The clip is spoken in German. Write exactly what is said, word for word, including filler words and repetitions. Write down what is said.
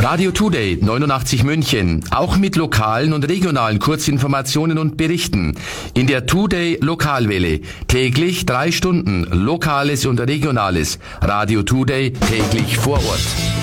Radio Today neunundachtzig München, auch mit lokalen und regionalen Kurzinformationen und Berichten. In der Today Lokalwelle, täglich drei Stunden Lokales und Regionales. Radio Today täglich vor Ort.